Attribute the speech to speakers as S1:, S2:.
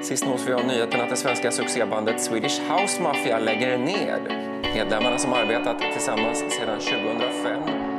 S1: Sist nås vi av nyheten att det svenska succébandet Swedish House Mafia lägger ner. Medlemmarna som arbetat tillsammans sedan 2005